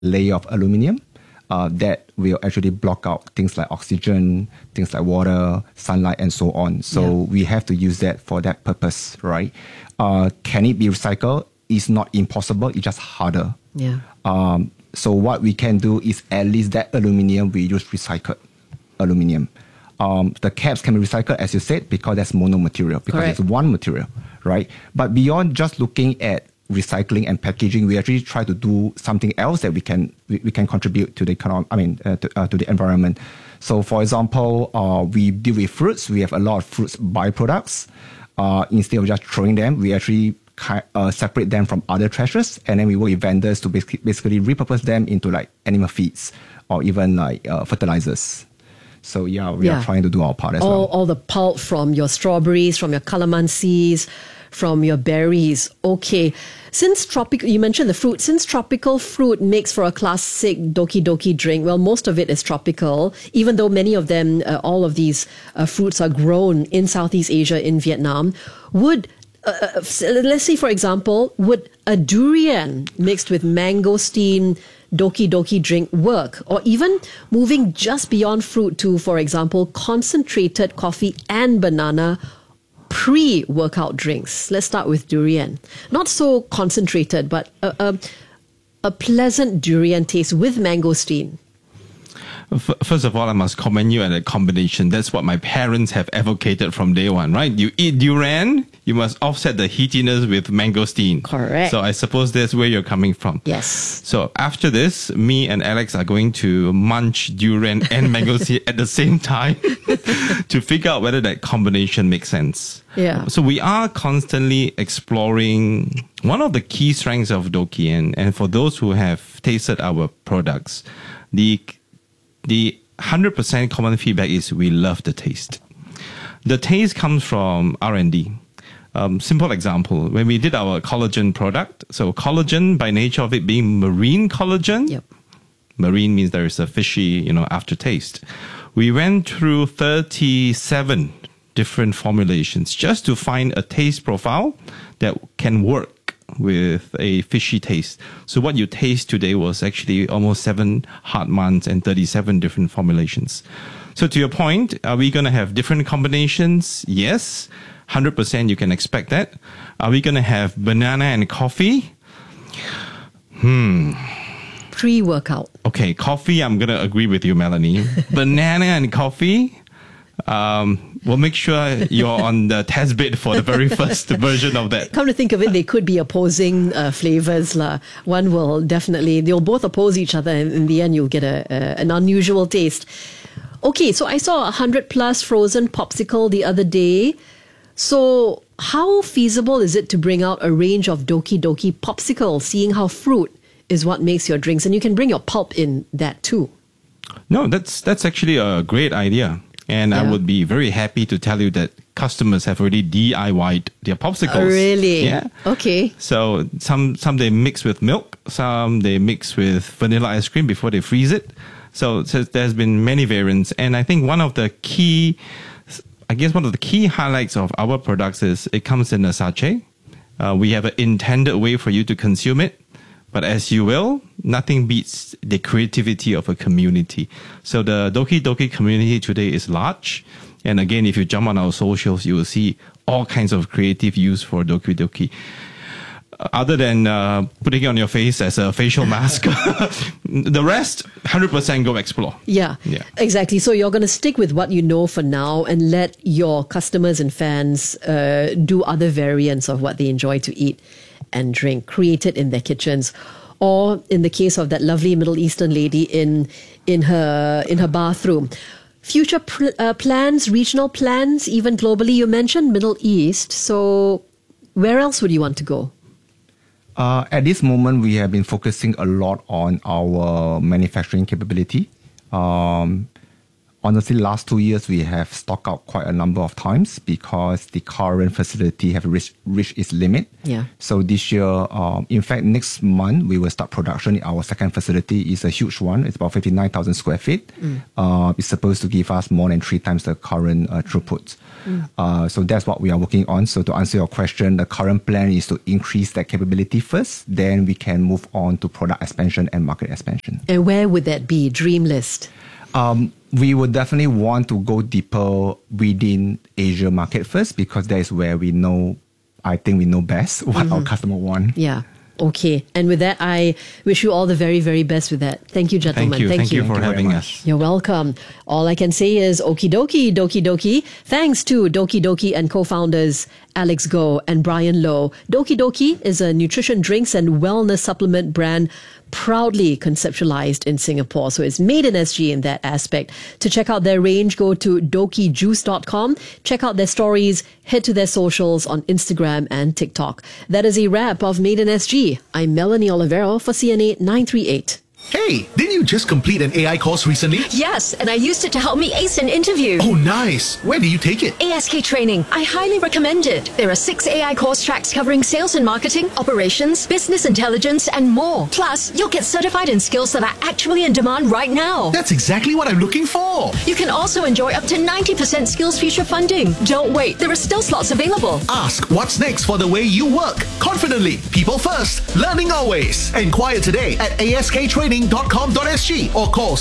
layer of aluminium that will actually block out things like oxygen, things like water, sunlight, and so on. So we have to use that for that purpose, right? Can it be recycled? It's not impossible. It's just harder. Yeah. So what we can do is at least that aluminium, we use recycled aluminium. The caps can be recycled, as you said, because that's mono material, because Correct. it's one material, right? But beyond just looking at recycling and packaging, we actually try to do something else that we can contribute to the to the environment. So, for example, we deal with fruits. We have a lot of fruits byproducts. Instead of just throwing them, we actually separate them from other trashes, and then we work with vendors to basically repurpose them into like animal feeds or even like fertilizers. So we are trying to do our part as well. All the pulp from your strawberries, from your calamansis, from your berries. Okay. Since you mentioned the fruit. Since tropical fruit makes for a classic Doki Doki drink, well, most of it is tropical, even though many of them, all of these fruits are grown in Southeast Asia, in Vietnam. Would, let's say, for example, would a durian mixed with mangosteen Doki Doki drink work? Or even moving just beyond fruit to, for example, concentrated coffee and banana pre-workout drinks. Let's start with durian. Not so concentrated, but a pleasant durian taste with mangosteen. First of all, I must commend you on that combination. That's what my parents have advocated from day one, right? You eat durian, you must offset the heatiness with mangosteen. Correct. So I suppose that's where you're coming from. Yes. So after this, me and Alex are going to munch durian and mangosteen at the same time to figure out whether that combination makes sense. Yeah. So we are constantly exploring one of the key strengths of Doki, and for those who have tasted our products, the 100% common feedback is we love the taste. The taste comes from R&D. Simple example, when we did our collagen product, so collagen by nature of it being marine collagen, Yep. Marine means there is a fishy, aftertaste. We went through 37 different formulations just to find a taste profile that can work with a fishy taste. So what you taste today was actually almost 7 hard months and 37 different formulations. So to your point, are we going to have different combinations? Yes, 100% you can expect that. Are we going to have banana and coffee? Pre-workout. Okay, coffee, I'm going to agree with you, Melanie. Banana and coffee, we'll make sure you're on the test bed for the very first version of that. Come to think of it, they could be opposing flavors. One will definitely, they'll both oppose each other, and in the end you'll get an unusual taste. Okay, so I saw 100 plus frozen popsicle the other day. So how feasible is it to bring out a range of Doki Doki popsicles, seeing how fruit is what makes your drinks, and you can bring your pulp in that too? No, that's actually a great idea. And I would be very happy to tell you that customers have already DIY'd their popsicles. Really? Yeah. Okay. So some they mix with milk, some they mix with vanilla ice cream before they freeze it. So there's been many variants. And I think one of the key highlights of our products is it comes in a sachet. We have an intended way for you to consume it. But as you will, nothing beats the creativity of a community. So the Doki Doki community today is large. And again, if you jump on our socials, you will see all kinds of creative use for Doki Doki. Other than putting it on your face as a facial mask, the rest, 100% go explore. Yeah, exactly. So you're going to stick with what you know for now and let your customers and fans do other variants of what they enjoy to eat and drink, created in their kitchens, or in the case of that lovely Middle Eastern lady in her bathroom. Future plans, regional plans, even globally. You mentioned Middle East, so where else would you want to go? At this moment, we have been focusing a lot on our manufacturing capability. Honestly, last 2 years, we have stocked out quite a number of times because the current facility have reached its limit. Yeah. So this year, in fact, next month, we will start production in our second facility. It's a huge one. It's about 59,000 square feet. It's supposed to give us more than 3 times the current throughput. So that's what we are working on. So to answer your question, the current plan is to increase that capability first. Then we can move on to product expansion and market expansion. And where would that be? Dream list? We would definitely want to go deeper within Asia market first because that is where we know, I think we know best what our customer want. Yeah. Okay. And with that, I wish you all the very, very best with that. Thank you, gentlemen. Thank you for very having much. us. You're welcome. All I can say is okie dokie, dokie dokie. Thanks to Doki Doki and co-founders Alex Goh and Brian Low. Doki Doki is a nutrition drinks and wellness supplement brand proudly conceptualized in Singapore. So it's made in SG in that aspect. To check out their range, go to dokijuice.com. Check out their stories. Head to their socials on Instagram and TikTok. That is a wrap of Made in SG. I'm Melanie Olivero for CNA 938. Hey, didn't you just complete an AI course recently? Yes, and I used it to help me ace an interview. Oh, nice. Where did you take it? ASK Training. I highly recommend it. There are 6 AI course tracks covering sales and marketing, operations, business intelligence, and more. Plus, you'll get certified in skills that are actually in demand right now. That's exactly what I'm looking for. You can also enjoy up to 90% Skills Future funding. Don't wait. There are still slots available. Ask what's next for the way you work. Confidently. People first. Learning always. Enquire today at asktraining.com.sg or call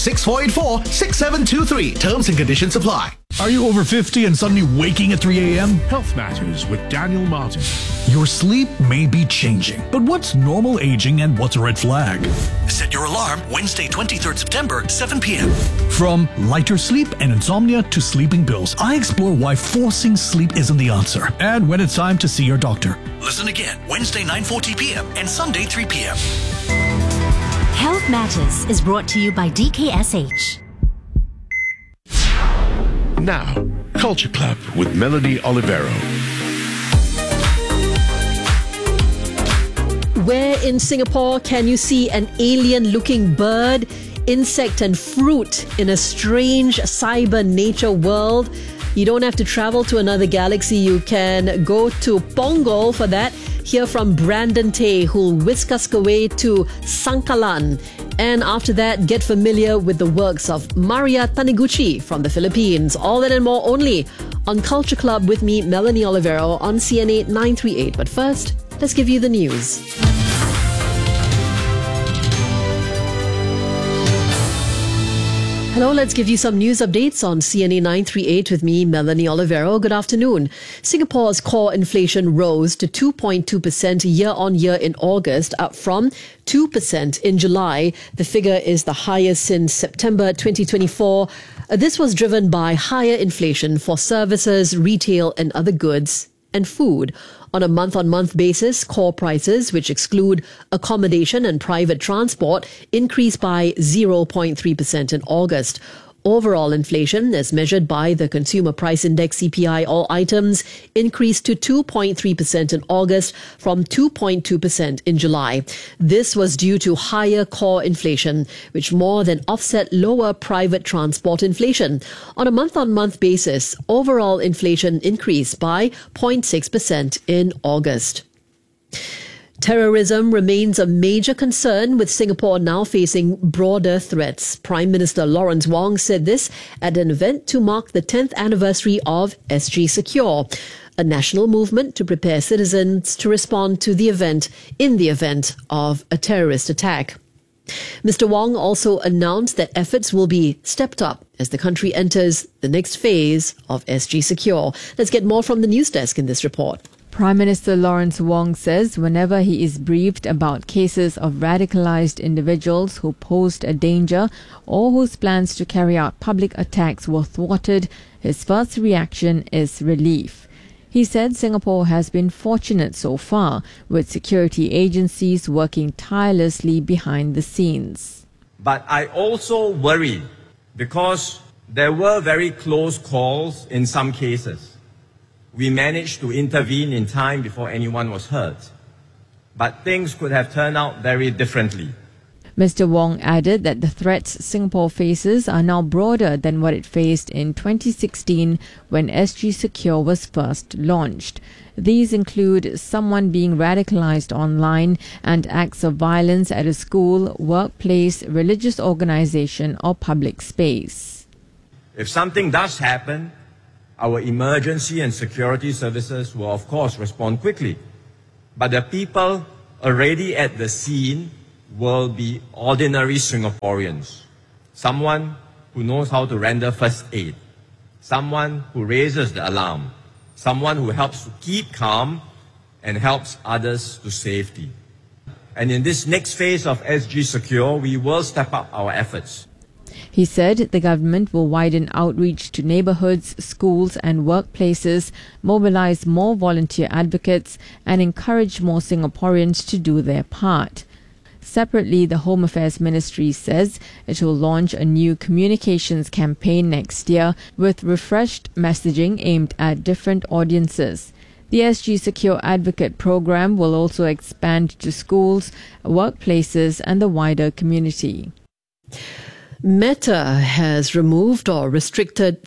6484-6723. Terms and conditions apply. Are you over 50 and suddenly waking at 3 a.m.? Health Matters with Daniel Martin. Your sleep may be changing, but what's normal aging and what's a red flag? Set your alarm Wednesday, 23rd September, 7 p.m. From lighter sleep and insomnia to sleeping pills, I explore why forcing sleep isn't the answer and when it's time to see your doctor. Listen again Wednesday, 9:40 p.m. and Sunday, 3 p.m. Health Matters is brought to you by DKSH. Now, Culture Club with Melanie Olivero. Where in Singapore can you see an alien-looking bird, insect and fruit in a strange cyber nature world? You don't have to travel to another galaxy. You can go to Punggol for that. Hear from Brandon Tay, who'll whisk us away to Sangkalan. And after that, get familiar with the works of Maria Taniguchi from the Philippines. All that and more only on Culture Club with me, Melanie Olivero, on CNA 938. But first, let's give you the news. Hello, let's give you some news updates on CNA 938 with me, Melanie Olivero. Good afternoon. Singapore's core inflation rose to 2.2% year-on-year in August, up from 2% in July. The figure is the highest since September 2024. This was driven by higher inflation for services, retail and other goods and food. On a month-on-month basis, core prices, which exclude accommodation and private transport, increased by 0.3% in August. Overall inflation, as measured by the Consumer Price Index CPI all items, increased to 2.3% in August from 2.2% in July. This was due to higher core inflation, which more than offset lower private transport inflation. On a month-on-month basis, overall inflation increased by 0.6% in August. Terrorism remains a major concern, with Singapore now facing broader threats. Prime Minister Lawrence Wong said this at an event to mark the 10th anniversary of SG Secure, a national movement to prepare citizens to respond to the event in the event of a terrorist attack. Mr. Wong also announced that efforts will be stepped up as the country enters the next phase of SG Secure. Let's get more from the news desk in this report. Prime Minister Lawrence Wong says whenever he is briefed about cases of radicalized individuals who posed a danger or whose plans to carry out public attacks were thwarted, his first reaction is relief. He said Singapore has been fortunate so far, with security agencies working tirelessly behind the scenes. But I also worry because there were very close calls in some cases. We managed to intervene in time before anyone was hurt. But things could have turned out very differently. Mr. Wong added that the threats Singapore faces are now broader than what it faced in 2016 when SG Secure was first launched. These include someone being radicalized online and acts of violence at a school, workplace, religious organization, or public space. If something does happen, our emergency and security services will of course respond quickly. But the people already at the scene will be ordinary Singaporeans. Someone who knows how to render first aid. Someone who raises the alarm. Someone who helps to keep calm and helps others to safety. And in this next phase of SG Secure, we will step up our efforts. He said the government will widen outreach to neighborhoods, schools and workplaces, mobilize more volunteer advocates and encourage more Singaporeans to do their part. Separately, the Home Affairs Ministry says it will launch a new communications campaign next year with refreshed messaging aimed at different audiences. The SG Secure Advocate program will also expand to schools, workplaces and the wider community. Meta has removed or restricted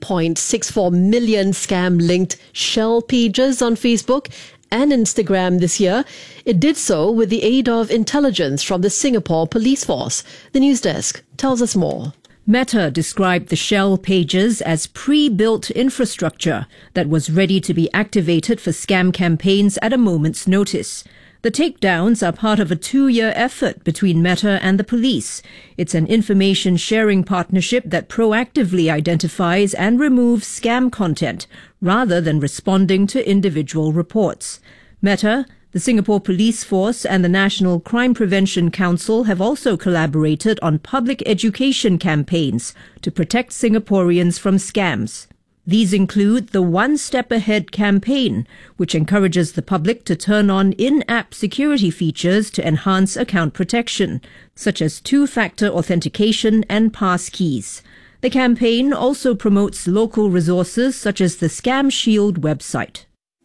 3.64 million scam-linked shell pages on Facebook and Instagram this year. It did so with the aid of intelligence from the Singapore Police Force. The news desk tells us more. Meta described the shell pages as pre-built infrastructure that was ready to be activated for scam campaigns at a moment's notice. The takedowns are part of a 2-year effort between Meta and the police. It's an information sharing partnership that proactively identifies and removes scam content rather than responding to individual reports. Meta, the Singapore Police Force and the National Crime Prevention Council have also collaborated on public education campaigns to protect Singaporeans from scams. These include the One Step Ahead campaign, which encourages the public to turn on in-app security features to enhance account protection, such as two-factor authentication and pass keys. The campaign also promotes local resources such as the Scam Shield website.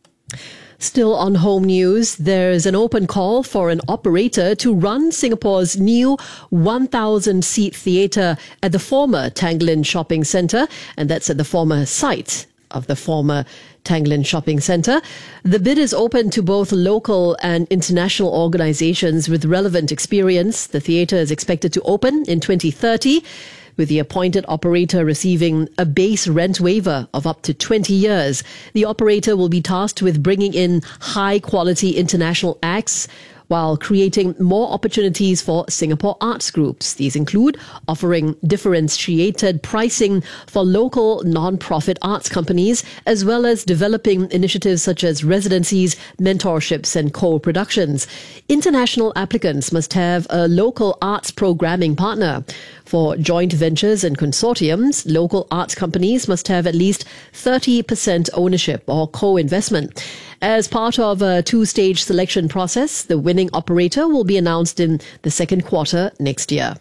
Still on home news, there's an open call for an operator to run Singapore's new 1,000-seat theatre at the former Tanglin Shopping Centre, and that's at the former site of the former Tanglin Shopping Centre. The bid is open to both local and international organisations with relevant experience. The theatre is expected to open in 2030. With the appointed operator receiving a base rent waiver of up to 20 years. The operator will be tasked with bringing in high-quality international acts while creating more opportunities for Singapore arts groups. These include offering differentiated pricing for local non-profit arts companies, as well as developing initiatives such as residencies, mentorships and co-productions. International applicants must have a local arts programming partner. For joint ventures and consortiums, local arts companies must have at least 30% ownership or co-investment. As part of a 2-stage selection process, the winning operator will be announced in the second quarter next year.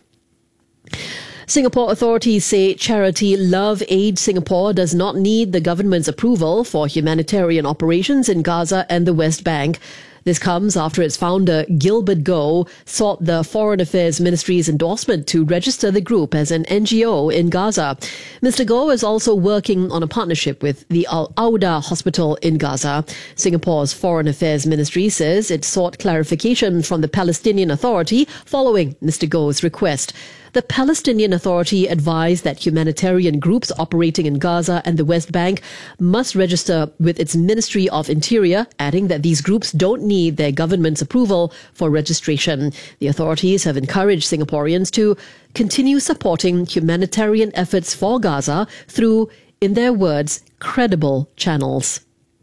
Singapore authorities say charity Love Aid Singapore does not need the government's approval for humanitarian operations in Gaza and the West Bank. This comes after its founder, Gilbert Goh, sought the Foreign Affairs Ministry's endorsement to register the group as an NGO in Gaza. Mr. Goh is also working on a partnership with the Al-Auda Hospital in Gaza. Singapore's Foreign Affairs Ministry says it sought clarification from the Palestinian Authority following Mr. Goh's request. The Palestinian Authority advised that humanitarian groups operating in Gaza and the West Bank must register with its Ministry of Interior, adding that these groups don't need their government's approval for registration. The authorities have encouraged Singaporeans to continue supporting humanitarian efforts for Gaza through, in their words, credible channels.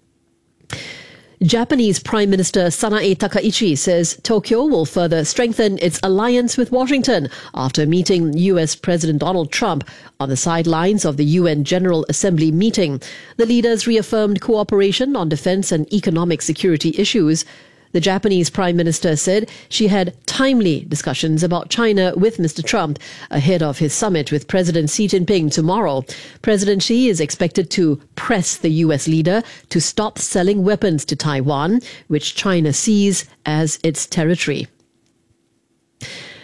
Japanese Prime Minister Sanae Takaichi says Tokyo will further strengthen its alliance with Washington after meeting US President Donald Trump on the sidelines of the UN General Assembly meeting. The leaders reaffirmed cooperation on defense and economic security issues. The Japanese Prime Minister said she had timely discussions about China with Mr. Trump ahead of his summit with President Xi Jinping tomorrow. President Xi is expected to press the US leader to stop selling weapons to Taiwan, which China sees as its territory.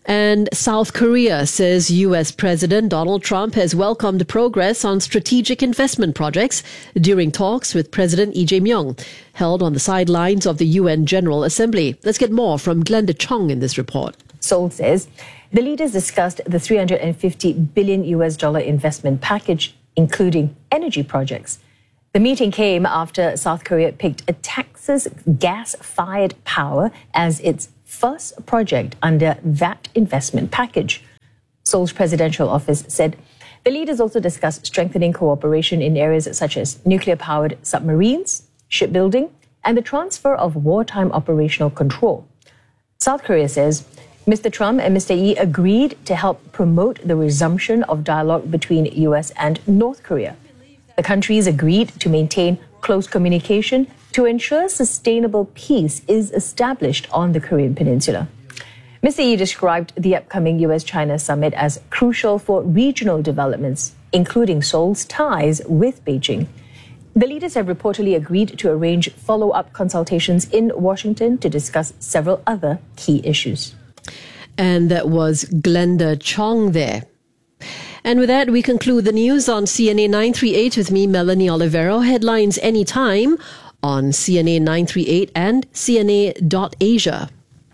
And South Korea says US President Donald Trump has welcomed progress on strategic investment projects during talks with President Lee Jae-myung, held on the sidelines of the UN General Assembly. Let's get more from Glenda Chong in this report. Seoul says the leaders discussed the $350 billion investment package, including energy projects. The meeting came after South Korea picked a Texas gas-fired power as its first project under that investment package. Seoul's presidential office said the leaders also discussed strengthening cooperation in areas such as nuclear-powered submarines, shipbuilding, and the transfer of wartime operational control. South Korea says Mr. Trump and Mr. Yi agreed to help promote the resumption of dialogue between US and North Korea. The countries agreed to maintain close communication to ensure sustainable peace is established on the Korean Peninsula. Mr. Yi described the upcoming US-China summit as crucial for regional developments, including Seoul's ties with Beijing. The leaders have reportedly agreed to arrange follow-up consultations in Washington to discuss several other key issues. And that was Glenda Chong there. And with that, we conclude the news on CNA 938 with me, Melanie Olivero. Headlines anytime on CNA 938 and CNA.Asia.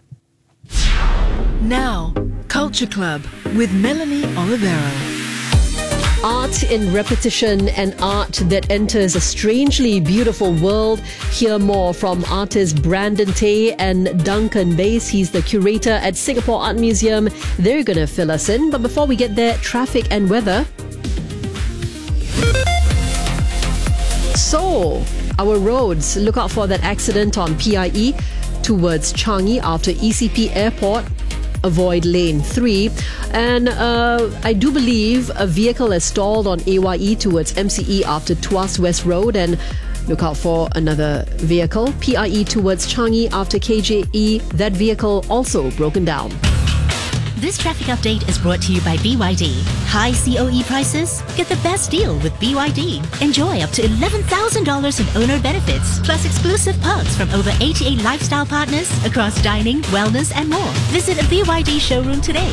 Now, Culture Club with Melanie Olivero. Art in repetition and art that enters a strangely beautiful world. Hear more from artists Brandon Tay and Duncan Bass. He's the curator at Singapore Art Museum. They're going to fill us in. But before we get there, traffic and weather. So, our roads. Look out for that accident on PIE towards Changi after ECP Airport. Avoid lane 3. And I do believe a vehicle has stalled on AYE towards MCE after Tuas West Road, and look out for another vehicle, PIE towards Changi after KJE. That vehicle also broken down. This traffic update is brought to you by BYD. High COE prices? Get the best deal with BYD. Enjoy up to $11,000 in owner benefits, plus exclusive perks from over 88 lifestyle partners across dining, wellness, and more. Visit a BYD showroom today.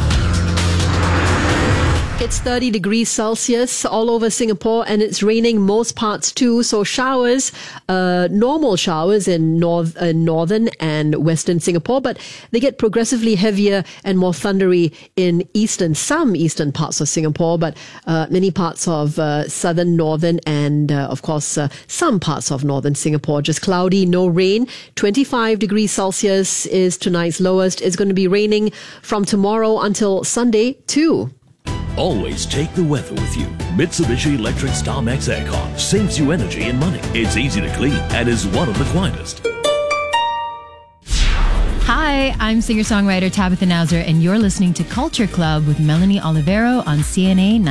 It's 30 degrees Celsius all over Singapore, and it's raining most parts too. So showers, normal showers in northern and western Singapore, but they get progressively heavier and more thundery in some eastern parts of Singapore, but many parts of southern, northern, and of course some parts of northern Singapore. Just cloudy, no rain. 25 degrees Celsius is tonight's lowest. It's going to be raining from tomorrow until Sunday too. Always take the weather with you. Mitsubishi Electric StarMax Aircon saves you energy and money. It's easy to clean and is one of the quietest. Hi, I'm singer-songwriter Tabitha Nauser, and you're listening to Culture Club with Melanie Olivero on CNA